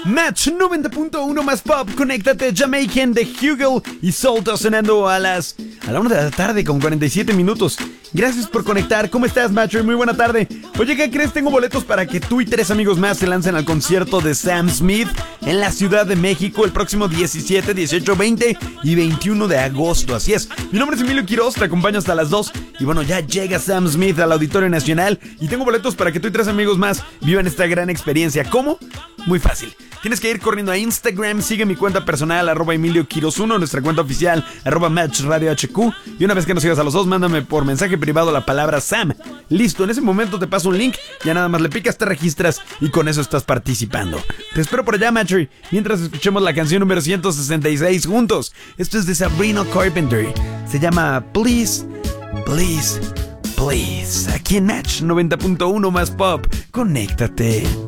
Match 90.1 más pop, conéctate, Jamaican de Hugel y Solto sonando a la 1 de la tarde con 47 minutos. Gracias por conectar, ¿cómo estás, Macho? Muy buena tarde. Oye, ¿qué crees? Tengo boletos para que tú y 3 amigos más se lancen al concierto de Sam Smith en la Ciudad de México el próximo 17, 18, 20 y 21 de agosto. Así es, mi nombre es Emilio Quiroz, te acompaño hasta las 2 y bueno, ya llega Sam Smith al Auditorio Nacional y tengo boletos para que tú y 3 amigos más vivan esta gran experiencia. ¿Cómo? Muy fácil. Tienes que ir corriendo a Instagram, sigue mi cuenta personal, @EmilioQuiroz1, nuestra cuenta oficial, @MatchRadioHQ. Y una vez que nos sigas a los dos, mándame por mensaje privado la palabra Sam. Listo, en ese momento te paso un link, ya nada más le picas, te registras y con eso estás participando. Te espero por allá, Matchery, mientras escuchemos la canción número 166 juntos. Esto es de Sabrina Carpenter. Se llama Please, Please, Please. Aquí en Match 90.1 más pop. Conéctate.